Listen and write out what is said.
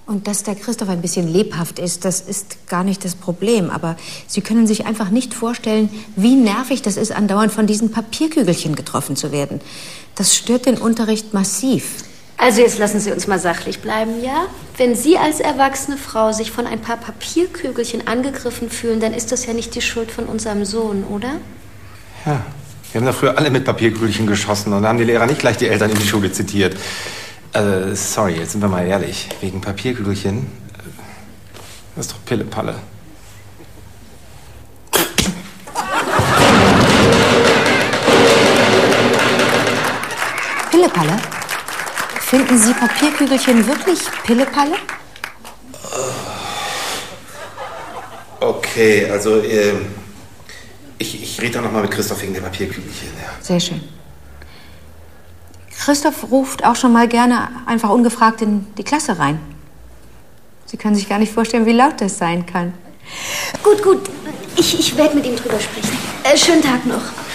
Und dass der Christoph ein bisschen lebhaft ist, das ist gar nicht das Problem. Aber Sie können sich einfach nicht vorstellen, wie nervig das ist, andauernd von diesen Papierkügelchen getroffen zu werden. Das stört den Unterricht massiv. Also jetzt lassen Sie uns mal sachlich bleiben, ja? Wenn Sie als erwachsene Frau sich von ein paar Papierkügelchen angegriffen fühlen, dann ist das ja nicht die Schuld von unserem Sohn, oder? Ja, wir haben da früher alle mit Papierkügelchen geschossen und da haben die Lehrer nicht gleich die Eltern in die Schule zitiert. Sorry, jetzt sind wir mal ehrlich. Wegen Papierkügelchen, das ist doch Pillepalle. Pillepalle? Finden Sie Papierkügelchen wirklich Pillepalle? Okay, also ich rede doch noch mal mit Christoph wegen der Papierkügelchen. Ja. Sehr schön. Christoph ruft auch schon mal gerne einfach ungefragt in die Klasse rein. Sie können sich gar nicht vorstellen, wie laut das sein kann. Gut. Ich werde mit ihm drüber sprechen. Schönen Tag noch.